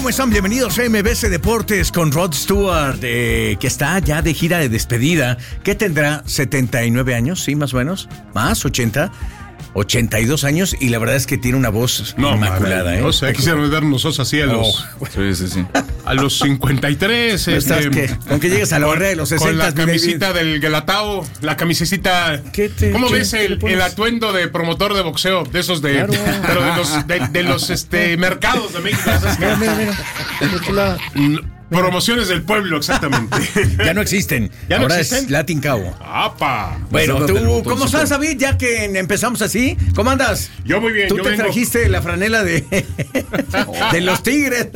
¿Cómo están? Bienvenidos a MBC Deportes con Rod Stewart, que está ya de gira de despedida. ¿Qué tendrá? ¿79 años? ¿Sí, más o menos? ¿Más? ¿80? 82 años, y la verdad es que tiene una voz inmaculada, ¿eh? O sea, quisiéramos ver nosotros así a los... Sí. A los 53. Aunque llegues a la barrera de los 60. Con la camisita del Guelatao, la camisecita... ¿Cómo ves el atuendo de promotor de boxeo? De esos de... Claro. Pero de los mercados de México. Mira. Promociones del pueblo, exactamente. Ya no existen. ¿Ya no Ahora existen? Es Latin Cabo. ¡Apa! Bueno, tú, ¿cómo estás, David? Ya que empezamos así, ¿cómo andas? Yo muy bien. Tú te trajiste la franela de los Tigres.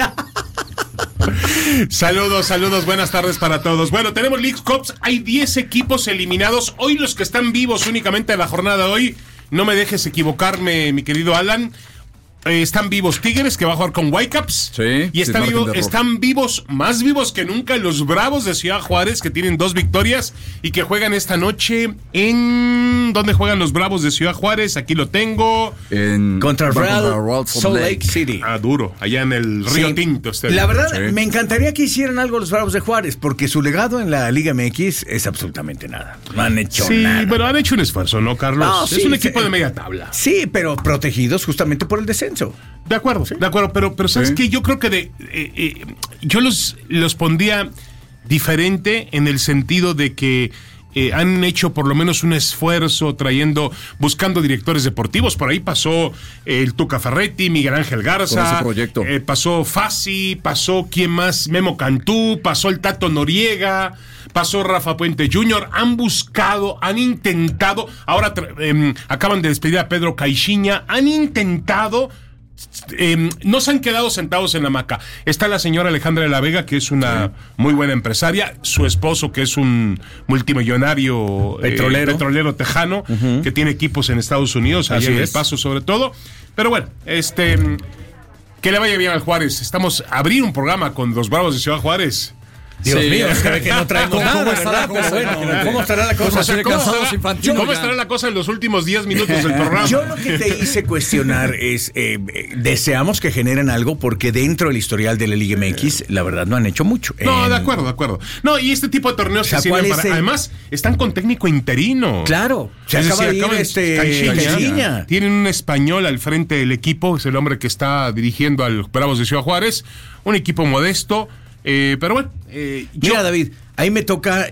Saludos, buenas tardes para todos. Bueno, tenemos League Cups, hay 10 equipos eliminados. Hoy los que están vivos únicamente en la jornada de hoy, no me dejes equivocarme, mi querido Alan. Están vivos Tigres, que va a jugar con Whitecaps. Sí. Y están vivos, más vivos que nunca, los Bravos de Ciudad Juárez, que tienen 2 victorias y que juegan esta noche en... ¿Dónde juegan los Bravos de Ciudad Juárez? Aquí lo tengo. Contra Real Salt Lake City. Duro, allá en el Río Tinto. La verdad, me encantaría que hicieran algo los Bravos de Juárez, porque su legado en la Liga MX es absolutamente nada. No han hecho nada. Sí, pero han hecho un esfuerzo, ¿no, Carlos? No, es un equipo de media tabla. Sí, pero protegidos justamente por el descenso. De acuerdo, pero ¿sabes qué? Yo creo que yo los pondría diferente en el sentido de que han hecho por lo menos un esfuerzo buscando directores deportivos. Por ahí pasó el Tuca Ferretti, Miguel Ángel Garza, con ese proyecto. Pasó Fassi, pasó ¿quién más? Memo Cantú, pasó el Tato Noriega, pasó Rafa Puente Jr., han buscado, han intentado, ahora acaban de despedir a Pedro Caixinha, han intentado, no se han quedado sentados en la hamaca. Está la señora Alejandra de la Vega, que es una muy buena empresaria, su esposo, que es un multimillonario petrolero tejano, que tiene equipos en Estados Unidos, allá en El Paso sobre todo. Pero bueno, que le vaya bien al Juárez. Abrir un programa con los Bravos de Ciudad Juárez. Dios mío, es que no traemos nada, ¿verdad? ¿Cómo estará la cosa? ¿Cómo estará la cosa en los últimos 10 minutos del programa? Yo lo que te hice cuestionar es, deseamos que generen algo, porque dentro del historial de la Liga MX, la verdad, no han hecho mucho. No, de acuerdo. No, y este tipo de torneos se sirven para... Además, están con técnico interino. Claro. Se acaba de ir Caixinha. Tienen un español al frente del equipo, es el hombre que está dirigiendo al Bravos de Ciudad Juárez. Un equipo modesto. Pero bueno, mira, David, ahí me toca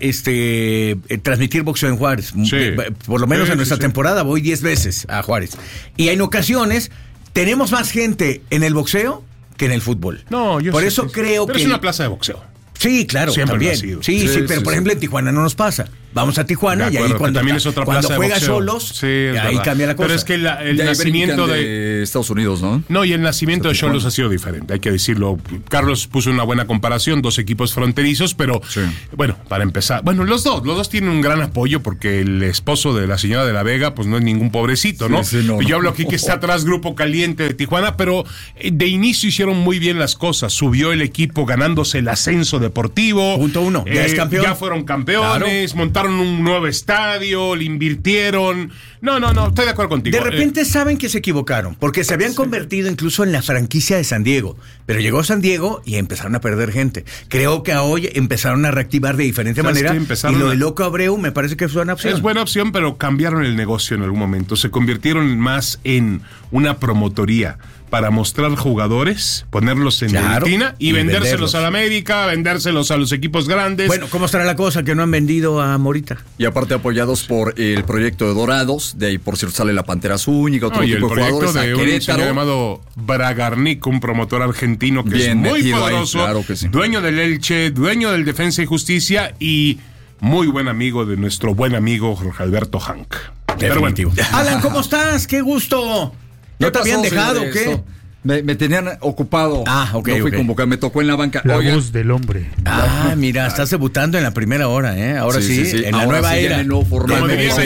transmitir boxeo en Juárez. Sí. Por lo menos en nuestra temporada voy 10 veces a Juárez. Y en ocasiones tenemos más gente en el boxeo que en el fútbol. No, yo por eso creo pero que es una plaza de boxeo. Sí, claro, siempre también. Sí, pero por ejemplo en Tijuana no nos pasa. Vamos a Tijuana y ahí cuando juega Xolos, ahí cambia la cosa. Pero es que el nacimiento de Estados Unidos, ¿no? No, y el nacimiento de Xolos ha sido diferente, hay que decirlo. Carlos puso una buena comparación, 2 equipos fronterizos, pero bueno, para empezar, los dos tienen un gran apoyo, porque el esposo de la señora de la Vega, pues no es ningún pobrecito, ¿no? Yo hablo aquí que está atrás Grupo Caliente de Tijuana, pero de inicio hicieron muy bien las cosas. Subió el equipo ganándose el ascenso deportivo. Punto 1, ya es campeón. Ya fueron campeones, montaron un nuevo estadio, le invirtieron. No, estoy de acuerdo contigo. De repente saben que se equivocaron, porque se habían convertido incluso en la franquicia de San Diego, pero llegó San Diego y empezaron a perder gente. Creo que hoy empezaron a reactivar de diferente manera, y lo de Loco Abreu me parece que es buena opción. Es buena opción, pero cambiaron el negocio en algún momento, se convirtieron más en una promotoría para mostrar jugadores, ponerlos en vitrina y vendérselos a la América, vendérselos a los equipos grandes. Bueno, ¿cómo estará la cosa que no han vendido a Morita? Y aparte apoyados por el proyecto de Dorados, de ahí por cierto sale la Pantera Zúñiga, otro tipo de jugadores. De un señor llamado Bragarnik, un promotor argentino que es muy poderoso, claro que sí. Dueño del Elche, dueño del Defensa y Justicia y muy buen amigo de nuestro buen amigo Jorge Alberto Hank. Definitivo. Alan, ¿cómo estás? ¡Qué gusto! ¿No te habían dejado o qué? Me tenían ocupado. Ok. No fui convocado, me tocó en la banca. La voz del hombre. Mira, estás debutando en la primera hora, ¿eh? Ahora sí, en la nueva era. En el nuevo formato.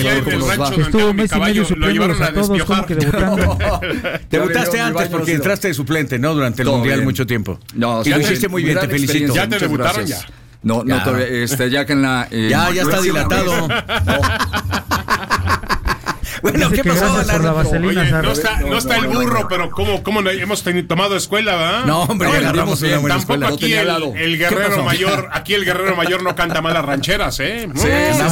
Estuvo mes y medio supliéndolos a todos, como que debutando. Debutaste antes porque entraste de suplente, ¿no? Durante el Mundial mucho tiempo. No, y lo hiciste muy bien, te felicito. ¿Ya te debutaron ya? No, todavía, ya que en la... ya está dilatado. Bueno, ¿qué pasó? Por la vaselina, oye, no está el burro, pero ¿cómo no hemos tomado escuela, ¿verdad? No, hombre, agarramos una buena tampoco escuela. Aquí el guerrero mayor, no canta malas rancheras, ¿eh? Sí,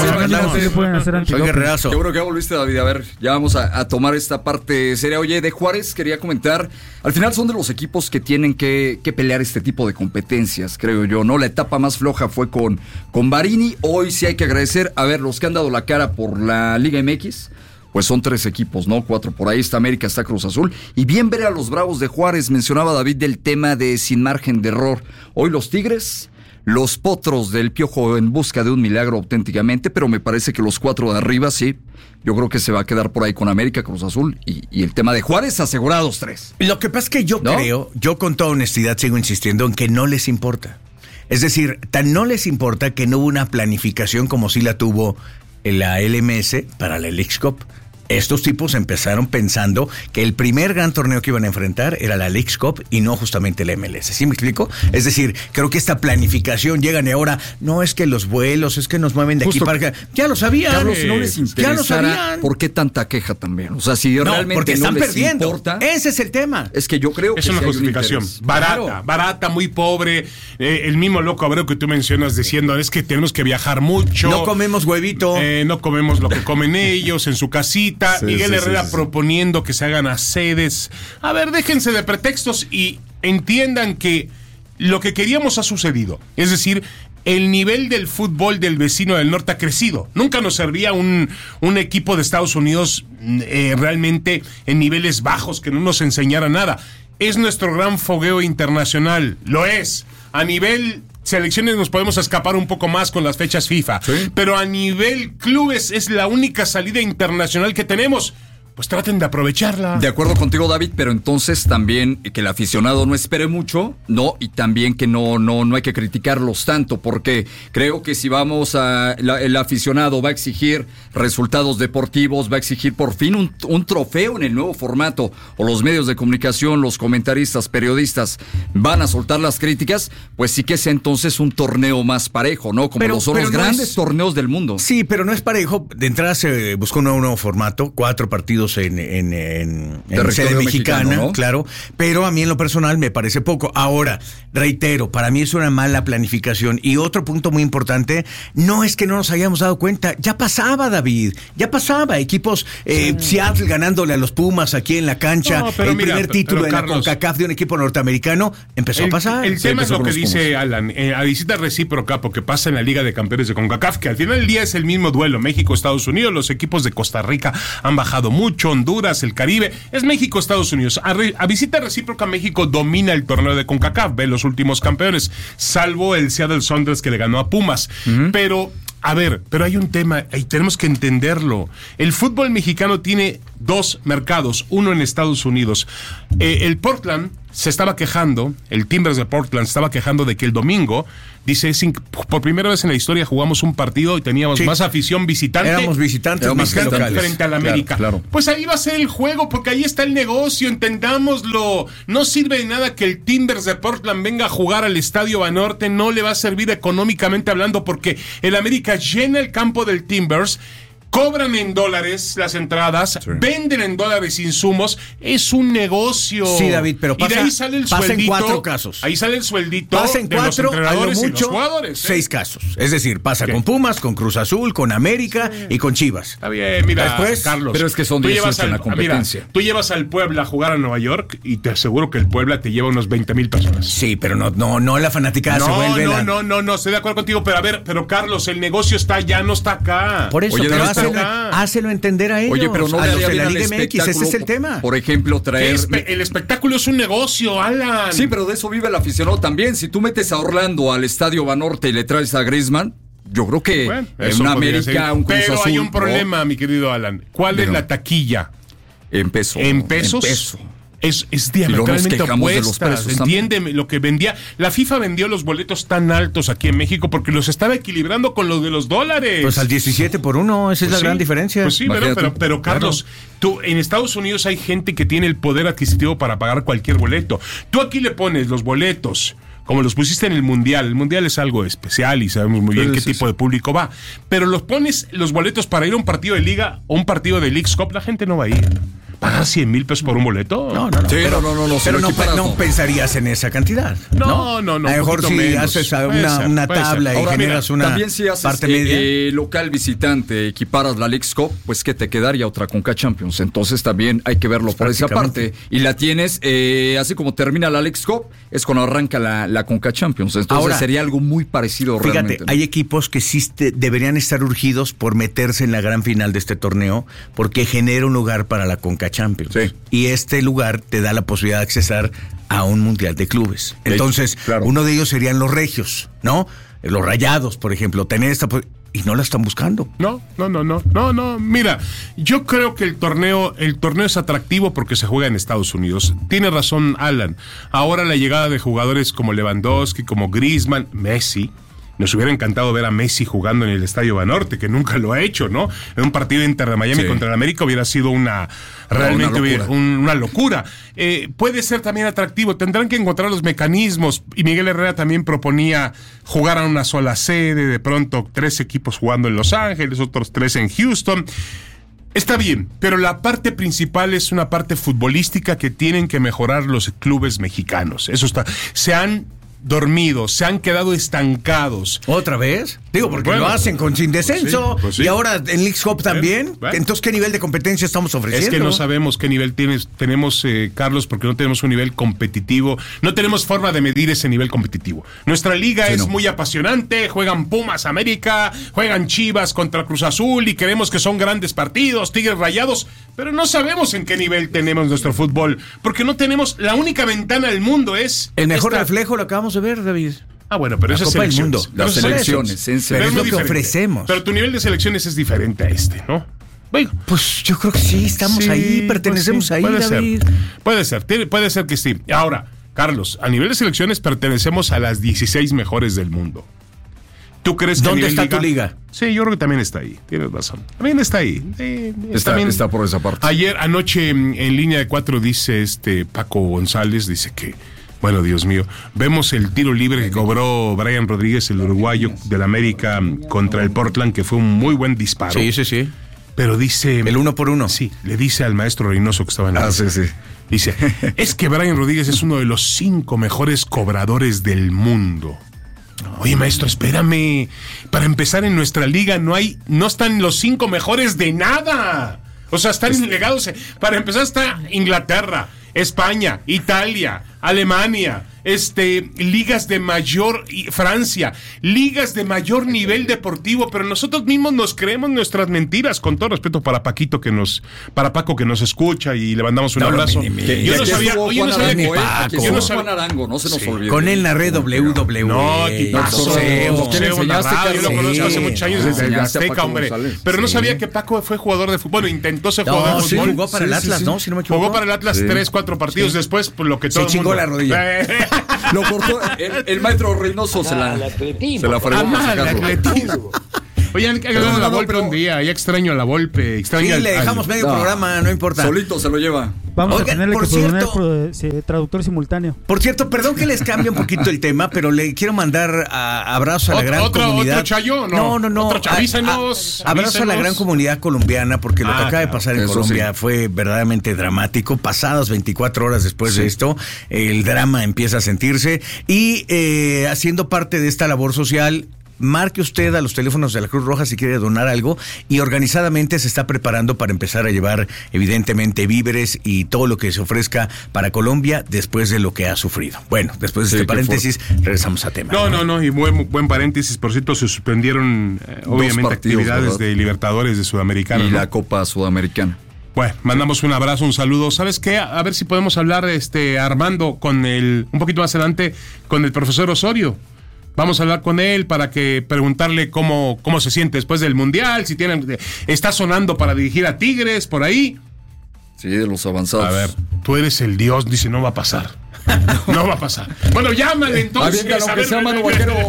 soy guerrerazo. Qué bueno que ya volviste, David. A ver, ya vamos a tomar esta parte seria. Oye, de Juárez quería comentar, al final son de los equipos que tienen que pelear este tipo de competencias, creo yo, ¿no? La etapa más floja fue con Barini. Hoy sí hay que agradecer, a ver, los que han dado la cara por la Liga MX, pues son 3 equipos, ¿no? 4, por ahí está América, está Cruz Azul, y bien ver a los Bravos de Juárez. Mencionaba David del tema de sin margen de error. Hoy los Tigres, los Potros del Piojo en busca de un milagro auténticamente, pero me parece que los 4 de arriba, sí, yo creo que se va a quedar por ahí con América, Cruz Azul y el tema de Juárez, asegurados 3. Lo que pasa es que yo con toda honestidad sigo insistiendo en que no les importa. Es decir, tan no les importa que no hubo una planificación como sí la tuvo la LMS para la Leagues Cup. Estos tipos empezaron pensando que el primer gran torneo que iban a enfrentar era la Leagues Cup y no justamente la MLS. ¿Sí me explico? Es decir, creo que esta planificación llegan y ahora, no es que los vuelos, es que nos mueven de justo aquí para acá. Ya lo sabían. Carlos, no les interesara, ya lo sabían. ¿Por qué tanta queja también? O sea, si realmente porque están no les perdiendo. Importa. Ese es el tema. Es que yo creo que es una justificación. Barata, muy pobre. El mismo loco Abreu que tú mencionas diciendo, es que tenemos que viajar mucho. No comemos huevito. No comemos lo que comen ellos en su casita. Sí, Miguel Herrera proponiendo que se hagan a sedes. A ver, déjense de pretextos y entiendan que lo que queríamos ha sucedido. Es decir, el nivel del fútbol del vecino del norte ha crecido. Nunca nos servía un equipo de Estados Unidos realmente en niveles bajos que no nos enseñara nada. Es nuestro gran fogueo internacional. Lo es. A nivel selecciones nos podemos escapar un poco más con las fechas FIFA. ¿Sí? Pero a nivel clubes es la única salida internacional que tenemos. Pues traten de aprovecharla. De acuerdo contigo, David, pero entonces también que el aficionado no espere mucho, ¿no? Y también que no hay que criticarlos tanto, porque creo que si vamos el aficionado va a exigir resultados deportivos, va a exigir por fin un trofeo en el nuevo formato, o los medios de comunicación, los comentaristas, periodistas van a soltar las críticas, pues sí que sea entonces un torneo más parejo, ¿no? Como son los grandes torneos del mundo. Sí, pero no es parejo. De entrada se buscó un nuevo formato, 4 partidos en sede mexicana, ¿no? Claro, pero a mí en lo personal me parece poco. Ahora, reitero, para mí es una mala planificación. Y otro punto muy importante, no es que no nos hayamos dado cuenta, ya pasaba, David, ya pasaba. Equipos, Seattle ganándole a los Pumas aquí en la cancha, primer título en la CONCACAF de un equipo norteamericano, empezó a pasar. El tema es lo que dice Alan, a visita recíproca, porque pasa en la Liga de Campeones de CONCACAF, que al final del día es el mismo duelo, México-Estados Unidos. Los equipos de Costa Rica han bajado mucho, Honduras, el Caribe, es México-Estados Unidos. A visita recíproca, México domina el torneo de CONCACAF, ve los últimos campeones, salvo el Seattle Sounders que le ganó a Pumas. Pero hay un tema y tenemos que entenderlo. El fútbol mexicano tiene 2 mercados, uno en Estados Unidos. El Portland se estaba quejando, el Timbers de Portland se estaba quejando de que el domingo, dice, por primera vez en la historia jugamos un partido y teníamos más afición visitante. Éramos visitantes más que locales. Frente al América. Claro. Pues ahí va a ser el juego, porque ahí está el negocio, entendámoslo. No sirve de nada que el Timbers de Portland venga a jugar al Estadio Banorte, no le va a servir económicamente hablando, porque el América llena el campo del Timbers, cobran en dólares las entradas, venden en dólares insumos, es un negocio. Sí, David, pero y de ahí sale el sueldito. En 4 casos. Ahí sale el sueldito de los entrenadores y los jugadores. 6 casos. Es decir, pasa con Pumas, con Cruz Azul, con América y con Chivas. Está bien, mira, después, Carlos. Pero es que son 18 en la competencia. Mira, tú llevas al Puebla a jugar a Nueva York y te aseguro que el Puebla te lleva unos 20,000 personas. Sí, pero no la fanaticada se vuelve. No, estoy de acuerdo contigo, pero Carlos, el negocio está allá, no está acá. Por eso, hácelo entender a ellos. Oye, pero no a los de la Liga MX, ese es el tema. Por ejemplo, traer... El espectáculo es un negocio, Alan. Sí, pero de eso vive el aficionado también. Si tú metes a Orlando al Estadio Banorte y le traes a Griezmann, yo creo que en una América, un Cruz Azul... Pero hay un problema, mi querido Alan. ¿Cuál es la taquilla? En pesos. ¿En pesos? Es diametralmente opuesta. Entiéndeme lo que vendía. La FIFA vendió los boletos tan altos aquí en México porque los estaba equilibrando con los de los dólares. Pues al 17-1, esa es la gran diferencia. Pues sí, pero Carlos, tú en Estados Unidos hay gente que tiene el poder adquisitivo para pagar cualquier boleto. Tú aquí le pones los boletos como los pusiste en el Mundial. El Mundial es algo especial y sabemos muy bien qué tipo de público va. Pero los pones los boletos para ir a un partido de Liga o un partido de Leagues Cup, la gente no va a ir. ¿Pagar 100,000 pesos por un boleto? No. Sí, Pero no pensarías en esa cantidad. No. A lo mejor si haces una tabla y generas una también si haces parte media. Local visitante, equiparas la Leagues Cup, pues que te quedaría otra Conca Champions. Entonces también hay que verlo por esa parte. Y la tienes, así como termina la Leagues Cup, es cuando arranca la Conca Champions. Entonces ahora, sería algo muy parecido realmente. Fíjate, hay equipos que sí deberían estar urgidos por meterse en la gran final de este torneo porque genera un lugar para la Conca Champions. Sí. Y este lugar te da la posibilidad de accesar a un mundial de clubes. Entonces, claro, uno de ellos serían los regios, ¿no? Los Rayados, por ejemplo, tener esta... Y no la están buscando. No. Mira, yo creo que el torneo es atractivo porque se juega en Estados Unidos. Tiene razón Alan. Ahora la llegada de jugadores como Lewandowski, como Griezmann, Messi. Nos hubiera encantado ver a Messi jugando en el Estadio Banorte, que nunca lo ha hecho, ¿no? En un partido Inter de Miami contra el América hubiera sido realmente una locura. Puede ser también atractivo, tendrán que encontrar los mecanismos, y Miguel Herrera también proponía jugar a una sola sede, de pronto 3 equipos jugando en Los Ángeles, otros 3 en Houston. Está bien, pero la parte principal es una parte futbolística que tienen que mejorar los clubes mexicanos. Eso está. Se han dormidos, se han quedado estancados. ¿Otra vez? Digo, porque lo hacen sin descenso. Pues sí. Y ahora en Leagues Cup también. Bueno. Entonces, ¿qué nivel de competencia estamos ofreciendo? Es que no sabemos qué nivel tenemos, Carlos, porque no tenemos un nivel competitivo. No tenemos forma de medir ese nivel competitivo. Nuestra liga es muy apasionante. Juegan Pumas América, juegan Chivas contra Cruz Azul y creemos que son grandes partidos, Tigres Rayados, pero no sabemos en qué nivel tenemos nuestro fútbol, porque no tenemos, la única ventana del mundo es... El mejor reflejo lo acabamos de ver, David. Ah, bueno, pero eso es selecciones. Las selecciones, pero es lo que ofrecemos. Pero tu nivel de selecciones es diferente a este, ¿no? Bueno, pues yo creo que sí, estamos ahí, pertenecemos ahí, David. Puede ser que sí. Ahora, Carlos, a nivel de selecciones pertenecemos a las 16 mejores del mundo. ¿Tú crees que ¿Dónde está tu liga? Sí, yo creo que también está ahí. Tienes razón. También está ahí. Está por esa parte. Anoche en línea de 4 dice Paco González, dice que, bueno, Dios mío, vemos el tiro libre que cobró Brian Rodríguez, el uruguayo del América, contra el Portland, que fue un muy buen disparo. Sí. Pero dice... El 1-por-1. Sí, le dice al maestro Reynoso que estaba en la mesa. Sí. Dice, es que Brian Rodríguez es uno de los 5 mejores cobradores del mundo. Oye, maestro, espérame. Para empezar, en nuestra liga no están los 5 mejores de nada. O sea, están legados. Para empezar está Inglaterra, España, Italia, Alemania, ligas de mayor, Francia, ligas de mayor nivel deportivo, pero nosotros mismos nos creemos nuestras mentiras, con todo respeto para Paco que nos escucha y le mandamos un abrazo. Yo no sabía Juan Arango, no se nos olvide. Con él narré WWE. No, yo lo conozco hace muchos años desde el Azteca, hombre. Pero no sabía que Paco fue jugador de fútbol. Bueno, intentó ser jugador de fútbol. Jugó para el Atlas, ¿no? Si no me equivoco. Jugó para el Atlas 3-4 partidos después, por lo que todo se chingó la rodilla. Lo cortó el maestro Reynoso, se la fregó. Oye, hay que hablar de la Volpe un día. Ya extraño a la Volpe. Sí, le dejamos medio programa, no importa. Solito se lo lleva. Vamos a tenerle que poner traductor simultáneo. Por cierto, perdón que les cambie un poquito el tema, pero le quiero mandar abrazos a la gran comunidad. ¿Otro chayo? No. Avísenos. Abrazo a la gran comunidad colombiana, porque lo que acaba de pasar en Colombia fue verdaderamente dramático. Pasadas 24 horas después de esto, el drama empieza a sentirse. Y haciendo parte de esta labor social, marque usted a los teléfonos de la Cruz Roja si quiere donar algo, y organizadamente se está preparando para empezar a llevar evidentemente víveres y todo lo que se ofrezca para Colombia después de lo que ha sufrido. Bueno, después de este paréntesis regresamos a tema. No, y buen paréntesis. Por cierto, se suspendieron obviamente actividades de Libertadores de Sudamericana. Y la Copa Sudamericana. Bueno, mandamos un abrazo, un saludo. ¿Sabes qué? A ver si podemos hablar, Armando, un poquito más adelante, con el profesor Osorio. Vamos a hablar con él para preguntarle cómo se siente después del Mundial, si está sonando para dirigir a Tigres, por ahí. Sí, de los avanzados. A ver, tú eres el Dios, dice, no va a pasar. No va a pasar. Bueno, llámale entonces. Vaquero.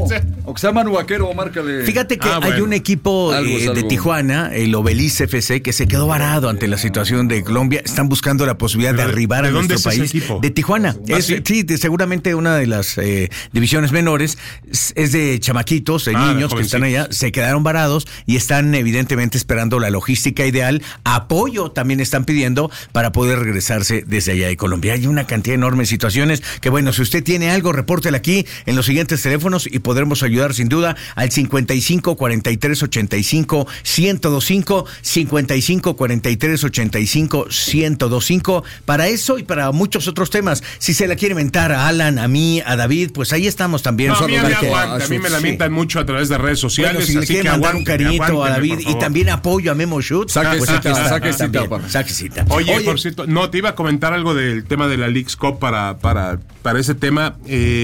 Aunque sea Manu Vaquero, márcale. Fíjate que hay un equipo de Tijuana, el Obelis FC, que se quedó varado ante la situación de Colombia. Están buscando la posibilidad de arribar a nuestro país. De Tijuana. Sí, seguramente una de las divisiones menores. Es de chamaquitos, de niños que están allá. Se quedaron varados y están evidentemente esperando la logística ideal. Apoyo también están pidiendo para poder regresarse desde allá de Colombia. Hay una cantidad enorme de situaciones que, bueno, si usted tiene algo, repórtela aquí en los siguientes teléfonos y podremos ayudar sin duda al 55 43 85 1025, 55 43 85 1025, para eso y para muchos otros temas. Si se la quiere mentar a Alan, a mí, a David, pues ahí estamos también. No, a mí me lamentan mucho a través de redes sociales. Bueno, si le quieren mandar un cariñito a David y también apoyo a Memo Schutz, saque cita. Oye, por cierto, no, te iba a comentar algo del tema de la Leagues Cup para ese tema.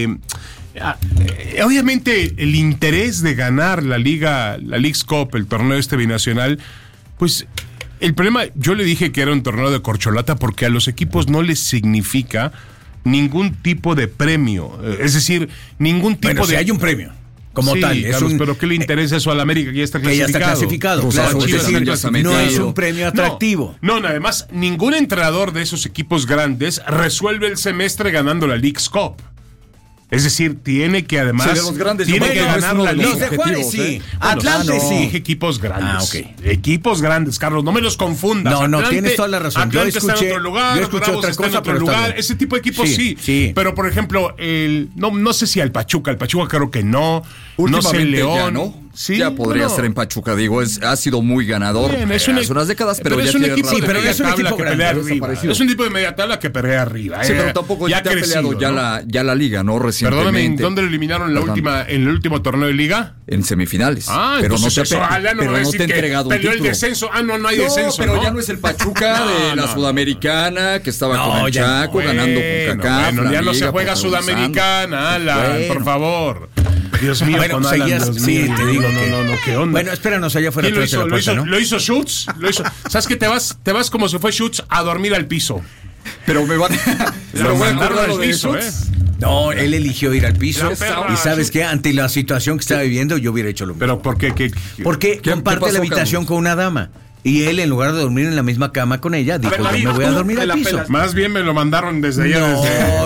Obviamente el interés de ganar la Leagues Cup, el torneo binacional, pues el problema, yo le dije que era un torneo de corcholata porque a los equipos no les significa ningún tipo de premio, es decir, ningún tipo si hay un premio como tal, Carlos, pero ¿qué le interesa eso al América? Que ya está clasificado. Claro, es decir, no es un premio atractivo. No, además, ningún entrenador de esos equipos grandes resuelve el semestre ganando la Leagues Cup. Es decir, tiene que además de los grandes, tiene que ganar la Liga. Los de Juárez sí, Atlante sí. Dije equipos grandes. Equipos grandes, Carlos, no me los confundas. No, tienes toda la razón. Atlante está en otro lugar, yo escuché otra cosa, en otro lugar. Ese tipo de equipos sí. Pero por ejemplo, no sé si al Pachuca creo que no. Últimamente no sé el León, ya, ¿no? Sí, ya podría ser en Pachuca, digo, ha sido muy ganador hace unas décadas, pero es ya un equipo de media tabla que pelea arriba. Es un tipo de media tabla que pelea arriba. Sí, pero tampoco ya ha peleado ya la liga, ¿no? Recientemente. Perdóname, ¿dónde lo eliminaron en el último torneo de liga? En semifinales. Pero no te ha entregado un título. El descenso. No hay descenso. Pero ya no es el Pachuca de la Sudamericana, que estaba con el Chaco ganando con CACAF. Ya no se juega Sudamericana, Alan, por favor. Dios mío, bueno, sí, te digo ¿qué onda? Bueno, espéranos allá afuera. ¿Lo hizo Schutz? ¿Sabes qué? Te vas como si fue Schutz a dormir al piso. Pero me van a acordar al piso, No, él eligió ir al piso. Y ¿sabes qué? Ante la situación que estaba viviendo, yo hubiera hecho lo mismo. ¿Pero por qué? Porque comparte la habitación con una dama. Y él, en lugar de dormir en la misma cama con ella, dijo, yo me voy a dormir al piso. Más bien me lo mandaron desde allá.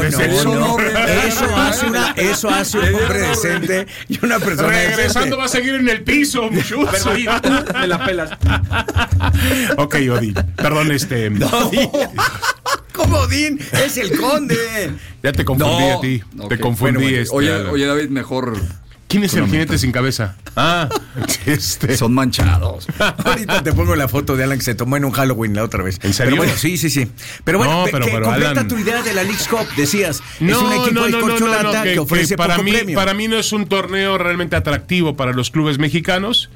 Eso hace un hombre decente y una persona regresando decente. Va a seguir en el piso, mucho. Me la pelas. Ok, Odín. Perdón, ¿Cómo Odín? Es el conde. Ya te confundí a ti. Okay. Te confundí. Bueno, oye, David, mejor... ¿Quién es el jinete sin cabeza? Son manchados. Ahorita te pongo la foto de Alan que se tomó en un Halloween la otra vez. ¿En serio? Pero bueno, sí. Pero bueno, completa Alan, tu idea de la Leagues Cup. Decías, es un equipo de corcholata que ofrece poco premio. Para mí no es un torneo realmente atractivo para los clubes mexicanos.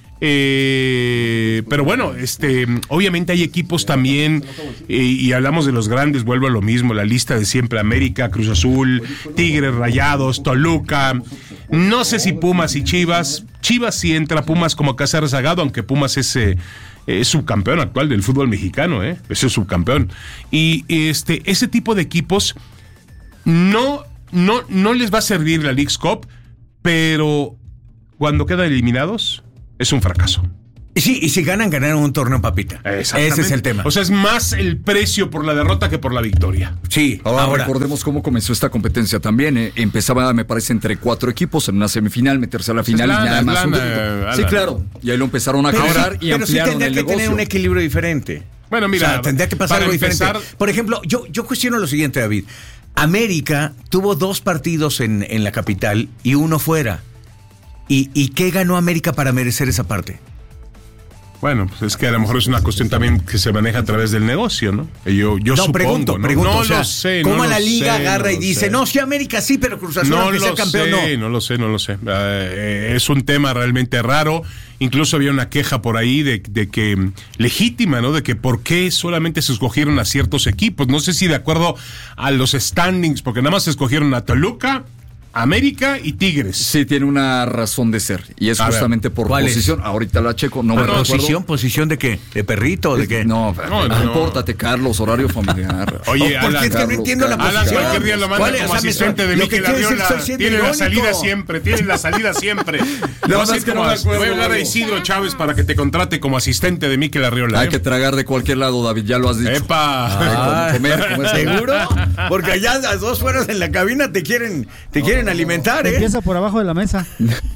Pero bueno, obviamente hay equipos también, y hablamos de los grandes, vuelvo a lo mismo, la lista de siempre: América, Cruz Azul, Tigres, Rayados, Toluca, no sé si Pumas y Chivas sí entra, Pumas como casa rezagado, aunque Pumas es subcampeón actual del fútbol mexicano, ese es subcampeón, y ese tipo de equipos no les va a servir la Leagues Cup, pero cuando quedan eliminados es un fracaso. Y si ganaron un torneo papita. Ese es el tema. O sea, es más el precio por la derrota que por la victoria. Sí. Ahora recordemos cómo comenzó esta competencia también. Empezaba, me parece, entre 4 equipos en una semifinal, meterse a la final y nada más. Sí, claro. Y ahí lo empezaron a cobrar y ampliaron el negocio. Pero sí tendría que tener un equilibrio diferente. Bueno, mira. O sea, tendría que pasar algo diferente. Por ejemplo, yo cuestiono lo siguiente, David. América tuvo 2 partidos en la capital y 1 fuera. ¿Y qué ganó América para merecer esa parte? Bueno, pues es que a lo mejor es una cuestión también que se maneja a través del negocio, ¿no? Yo supongo, pregunto, no o sea, lo sé. ¿Cómo la liga agarra y dice, no, sí, América sí, pero Cruz Azul aunque sea campeón, no lo sé. Es un tema realmente raro. Incluso había una queja por ahí de que legítima, ¿no? De que por qué solamente se escogieron a ciertos equipos. No sé si de acuerdo a los standings, porque nada más se escogieron a Toluca, América y Tigres. Sí, tiene una razón de ser. Y es justamente por posición. Ahorita la checo, no me recuerdo. ¿Posición de qué? ¿De perrito o de qué? No, compórtate, Carlos, horario familiar. Oye, porque es que no entiendo la posición. Alan cualquier día lo manda como asistente de Mikel Arriola. Tiene la salida siempre. No, es que no me acuerdo. Voy a hablar a Isidro Chávez para que te contrate como asistente de Mikel Arriola. Hay que tragar de cualquier lado, David, ya lo has dicho. ¡Epa! Comer, ¿seguro? Porque allá las dos fueras en la cabina te quieren alimentar, Empieza por abajo de la mesa.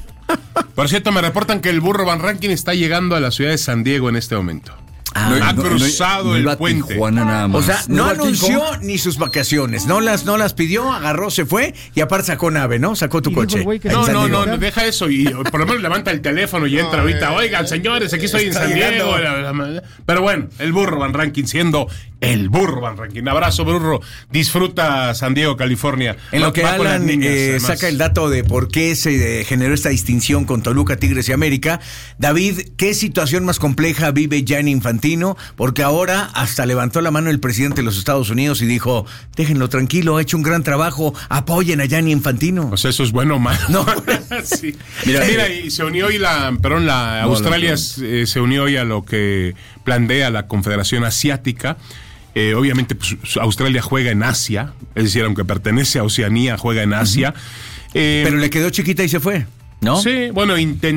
Por cierto, me reportan que el burro Van Rankin está llegando a la ciudad de San Diego en este momento. Ha cruzado el puente. Nada más. O sea, no anunció ni sus vacaciones, no las pidió, agarró, se fue y aparte sacó nave, ¿no? Sacó tu coche. No, deja eso y por lo menos levanta el teléfono y entra ahorita. Oigan, señores, aquí estoy en San Diego. Pero bueno, el burro Van Rankin siendo el burro Van Rankin. Abrazo, burro. Disfruta San Diego, California. En lo que Alan saca el dato de por qué se generó esta distinción con Toluca, Tigres y América. David, ¿qué situación más compleja vive Gianni Infantino? Porque ahora hasta levantó la mano el presidente de los Estados Unidos y dijo, déjenlo tranquilo, ha hecho un gran trabajo, apoyen a Gianni Infantino. Pues eso es bueno o malo. No. Sí. Mira, y se unió hoy Australia se unió hoy a lo que plantea la Confederación Asiática. Obviamente pues, Australia juega en Asia, es decir, aunque pertenece a Oceanía, juega en Asia. Pero le quedó chiquita y se fue, ¿no? Sí, bueno,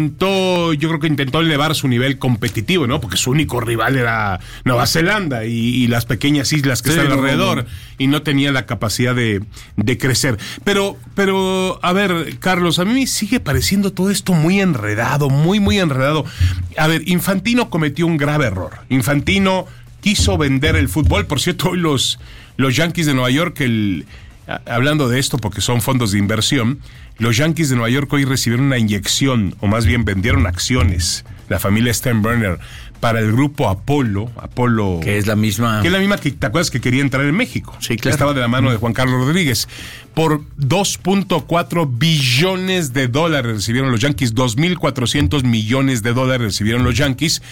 yo creo que intentó elevar su nivel competitivo, ¿no? Porque su único rival era Nueva Zelanda y las pequeñas islas que están alrededor, y no tenía la capacidad de crecer. Pero, a ver, Carlos, a mí me sigue pareciendo todo esto muy enredado, muy enredado. A ver, Infantino cometió un grave error. Infantino quiso vender el fútbol. Por cierto, hoy los Yankees de Nueva York, hablando de esto porque son fondos de inversión, los Yankees de Nueva York hoy recibieron una inyección, o más bien vendieron acciones, la familia Steinbrenner, para el grupo Apolo. Que es la misma. Que es la misma que, ¿te acuerdas que quería entrar en México? Sí, claro. Que estaba de la mano de Juan Carlos Rodríguez. Por $2.4 billones recibieron los Yankees, 2.400 millones de dólares recibieron los Yankees.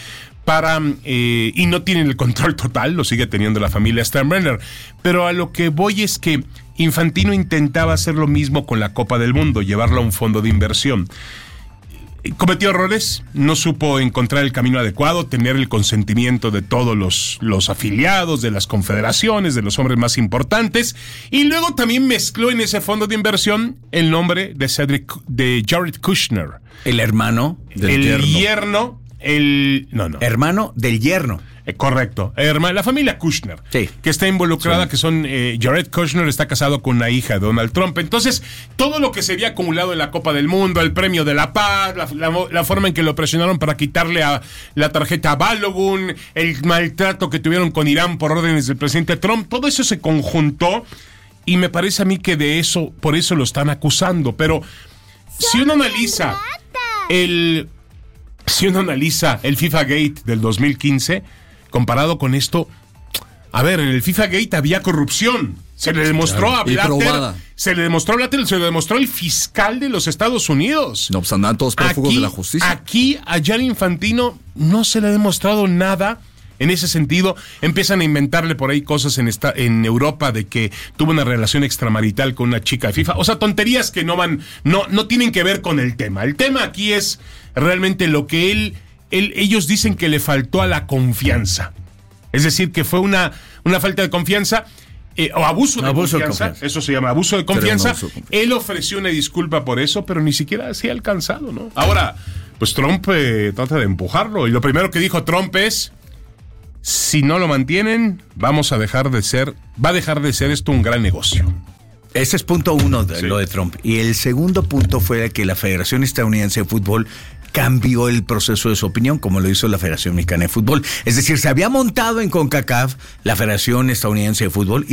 Y no tienen el control total, lo sigue teniendo la familia Steinbrenner. Pero a lo que voy es que Infantino intentaba hacer lo mismo con la Copa del Mundo, llevarla a un fondo de inversión. Cometió errores, no supo encontrar el camino adecuado, tener el consentimiento de todos los afiliados, de las confederaciones, de los hombres más importantes, y luego también mezcló en ese fondo de inversión el nombre de Jared Kushner. El hermano del yerno. Hermano del yerno. Correcto. La familia Kushner, sí, que está involucrada, sí, que son Jared Kushner está casado con una hija de Donald Trump. Entonces, todo lo que se había acumulado en la Copa del Mundo, el premio de la paz, la forma en que lo presionaron para quitarle la tarjeta a Balogun, el maltrato que tuvieron con Irán por órdenes del presidente Trump, todo eso se conjuntó y me parece a mí que por eso lo están acusando. Pero si uno analiza el FIFA Gate del 2015 comparado con esto, a ver, en el FIFA Gate había corrupción. Se le demostró a Blatter, se le demostró el fiscal de los Estados Unidos. No, pues andan todos prófugos de la justicia. Aquí a Gianni Infantino no se le ha demostrado nada. En ese sentido, empiezan a inventarle por ahí cosas en Europa de que tuvo una relación extramarital con una chica de FIFA. O sea, tonterías que no tienen que ver con el tema. El tema aquí es realmente lo que ellos dicen que le faltó a la confianza. Es decir, que fue una falta de confianza o abuso de confianza. Eso se llama abuso de confianza. Él ofreció una disculpa por eso, pero ni siquiera se ha alcanzado, ¿no? Ahora, pues Trump trata de empujarlo. Y lo primero que dijo Trump es: si no lo mantienen, va a dejar de ser esto un gran negocio. Ese es punto uno de lo de Trump. Y el segundo punto fue que la Federación Estadounidense de Fútbol cambió el proceso de su opinión, como lo hizo la Federación Mexicana de Fútbol. Es decir, se había montado en CONCACAF la Federación Estadounidense de Fútbol